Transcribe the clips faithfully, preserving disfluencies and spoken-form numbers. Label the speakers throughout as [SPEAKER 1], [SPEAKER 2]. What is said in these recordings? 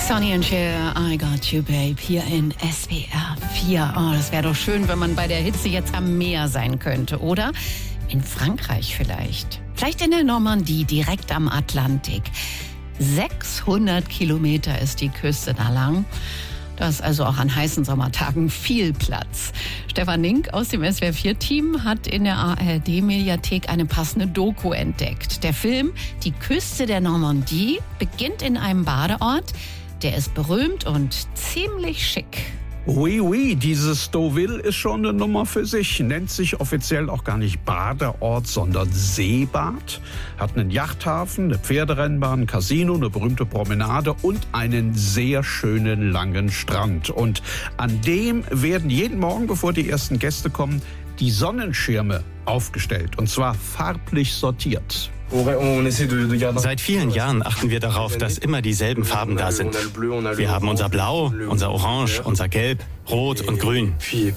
[SPEAKER 1] Sonny and Cher, I Got You Babe, hier in S W R vier. Oh, das wäre doch schön, wenn man bei der Hitze jetzt am Meer sein könnte, oder? In Frankreich vielleicht. Vielleicht in der Normandie, direkt am Atlantik. sechshundert Kilometer ist die Küste da lang. Da ist also auch an heißen Sommertagen viel Platz. Stefan Nink aus dem S W R vier Team hat in der A R D-Mediathek eine passende Doku entdeckt. Der Film Die Küste der Normandie beginnt in einem Badeort. Der ist berühmt und ziemlich schick.
[SPEAKER 2] Oui, oui, dieses Deauville ist schon eine Nummer für sich. Nennt sich offiziell auch gar nicht Badeort, sondern Seebad. Hat einen Yachthafen, eine Pferderennbahn, ein Casino, eine berühmte Promenade und einen sehr schönen langen Strand. Und an dem werden jeden Morgen, bevor die ersten Gäste kommen, die Sonnenschirme aufgestellt. Und zwar farblich sortiert.
[SPEAKER 3] Seit vielen Jahren achten wir darauf, dass immer dieselben Farben da sind. Wir haben unser Blau, unser Orange, unser Gelb, Rot und Grün.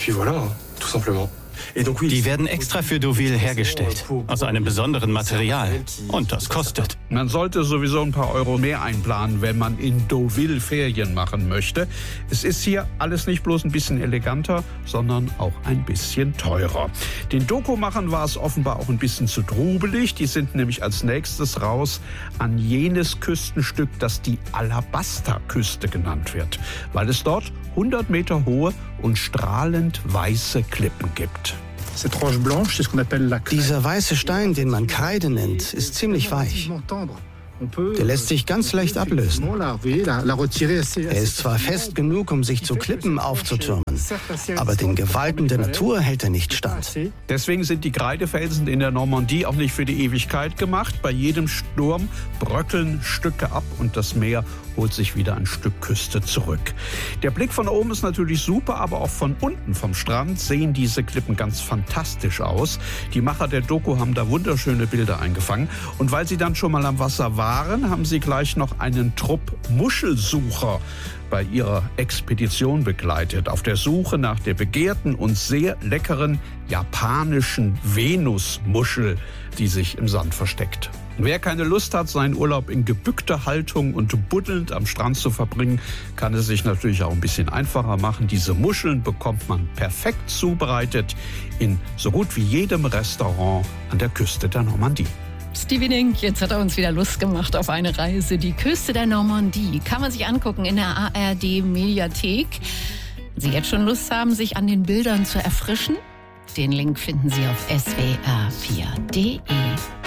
[SPEAKER 3] Die werden extra für Deauville hergestellt, aus einem besonderen Material. Und das kostet.
[SPEAKER 2] Man sollte sowieso ein paar Euro mehr einplanen, wenn man in Deauville Ferien machen möchte. Es ist hier alles nicht bloß ein bisschen eleganter, sondern auch ein bisschen teurer. Den Dokumachern war es offenbar auch ein bisschen zu trubelig. Die sind nämlich als nächstes raus an jenes Küstenstück, das die Alabasterküste genannt wird, weil es dort hundert Meter hohe und strahlend weiße Klippen gibt.
[SPEAKER 4] Dieser weiße Stein, den man Kreide nennt, ist ziemlich weich. Der lässt sich ganz leicht ablösen. Er ist zwar fest genug, um sich zu Klippen aufzutürmen, aber den Gewalten der Natur hält er nicht stand.
[SPEAKER 2] Deswegen sind die Kreidefelsen in der Normandie auch nicht für die Ewigkeit gemacht. Bei jedem Sturm bröckeln Stücke ab und das Meer holt sich wieder ein Stück Küste zurück. Der Blick von oben ist natürlich super, aber auch von unten vom Strand sehen diese Klippen ganz fantastisch aus. Die Macher der Doku haben da wunderschöne Bilder eingefangen. Und weil sie dann schon mal am Wasser waren, haben sie gleich noch einen Trupp Muschelsucher bei ihrer Expedition begleitet. Auf der Suche nach der begehrten und sehr leckeren japanischen Venusmuschel, die sich im Sand versteckt. Wer keine Lust hat, seinen Urlaub in gebückter Haltung und buddelnd am Strand zu verbringen, kann es sich natürlich auch ein bisschen einfacher machen. Diese Muscheln bekommt man perfekt zubereitet in so gut wie jedem Restaurant an der Küste der Normandie.
[SPEAKER 1] Stevie Nink, jetzt hat er uns wieder Lust gemacht auf eine Reise. Die Küste der Normandie kann man sich angucken in der A R D-Mediathek. Wenn Sie jetzt schon Lust haben, sich an den Bildern zu erfrischen, den Link finden Sie auf S W R vier punkt de.